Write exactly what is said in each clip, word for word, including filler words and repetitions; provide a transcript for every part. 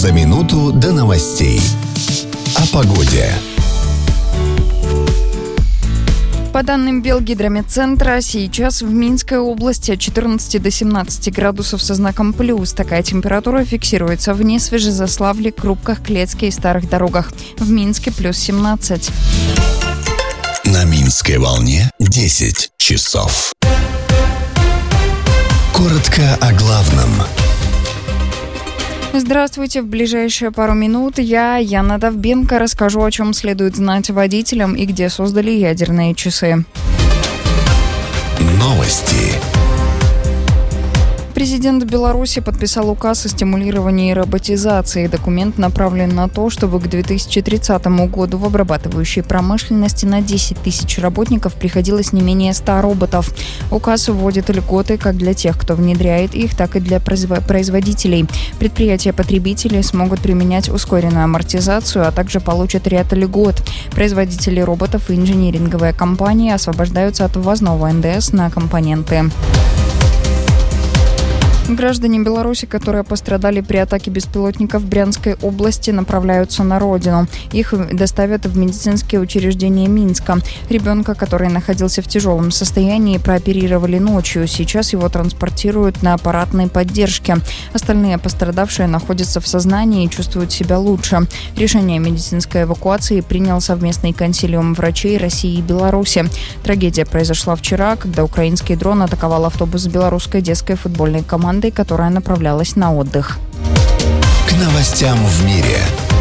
За минуту до новостей. О погоде. По данным Белгидромедцентра, сейчас в Минской области от четырнадцати до семнадцати градусов со знаком плюс. Такая температура фиксируется в Несвежезаславле, Крупках, Клецке и Старых Дорогах. В Минске плюс семнадцать. На Минской волне десять часов. Коротко о главном. Здравствуйте. В ближайшие пару минут я, Яна Довбенко, расскажу, о чем следует знать водителям и где создали ядерные часы. Новости. Президент Беларуси подписал указ о стимулировании роботизации. Документ направлен на то, чтобы к две тысячи тридцатому году в обрабатывающей промышленности на десять тысяч работников приходилось не менее ста роботов. Указ вводит льготы как для тех, кто внедряет их, так и для производителей. Предприятия-потребители смогут применять ускоренную амортизацию, а также получат ряд льгот. Производители роботов и инжиниринговые компании освобождаются от ввозного эн дэ эс на компоненты. Граждане Беларуси, которые пострадали при атаке беспилотников в Брянской области, направляются на родину. Их доставят в медицинские учреждения Минска. Ребенка, который находился в тяжелом состоянии, прооперировали ночью. Сейчас его транспортируют на аппаратной поддержке. Остальные пострадавшие находятся в сознании и чувствуют себя лучше. Решение медицинской эвакуации принял совместный консилиум врачей России и Беларуси. Трагедия произошла вчера, когда украинский дрон атаковал автобус белорусской детской футбольной команды, которая направлялась на отдых. К новостям в мире.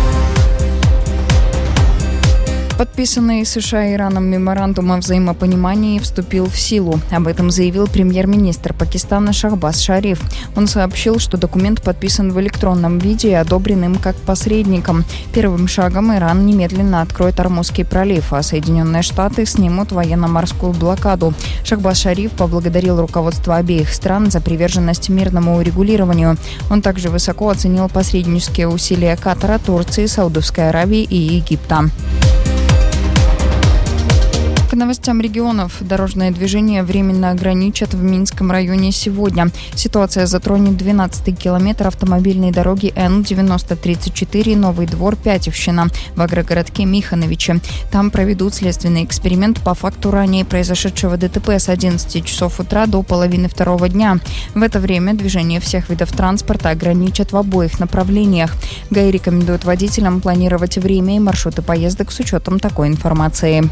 Подписанный США и Ираном меморандум о взаимопонимании вступил в силу. Об этом заявил премьер-министр Пакистана Шахбаз Шариф. Он сообщил, что документ подписан в электронном виде и одобрен им как посредником. Первым шагом Иран немедленно откроет Ормузский пролив, а Соединенные Штаты снимут военно-морскую блокаду. Шахбаз Шариф поблагодарил руководство обеих стран за приверженность мирному урегулированию. Он также высоко оценил посреднические усилия Катара, Турции, Саудовской Аравии и Египта. К новостям регионов. Дорожное движение временно ограничат в Минском районе сегодня. Ситуация затронет двенадцатый километр автомобильной дороги Н девяносто тридцать четыре Новый Двор Пятевщина в агрогородке Михановиче. Там проведут следственный эксперимент по факту ранее произошедшего дэ тэ пэ с одиннадцати часов утра до половины второго дня. В это время движение всех видов транспорта ограничат в обоих направлениях. ГАИ рекомендует водителям планировать время и маршруты поездок с учетом такой информации.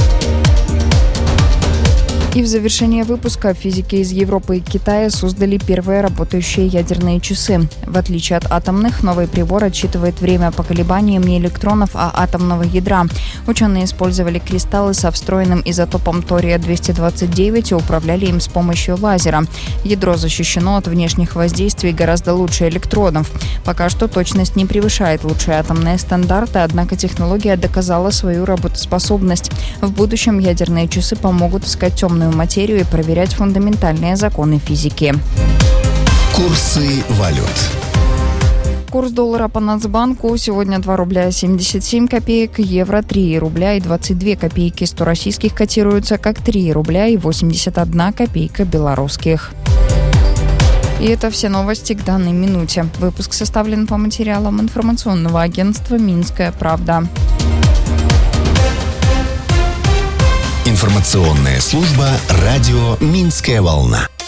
И в завершение выпуска физики из Европы и Китая создали первые работающие ядерные часы. В отличие от атомных, новый прибор отсчитывает время по колебаниям не электронов, а атомного ядра. Ученые использовали кристаллы со встроенным изотопом тория двести двадцать девять и управляли им с помощью лазера. Ядро защищено от внешних воздействий гораздо лучше электродов. Пока что точность не превышает лучшие атомные стандарты, однако технология доказала свою работоспособность. В будущем ядерные часы помогут искать темную материю и проверять фундаментальные законы физики. Курсы валют. Курс доллара по Нацбанку сегодня два рубля семьдесят семь копеек, евро три рубля и двадцать две копейки, сто российских котируются как три рубля и восемьдесят одна копейка белорусских. И это все новости к данной минуте. Выпуск составлен по материалам информационного агентства «Минская правда». Информационная служба радио «Минская волна».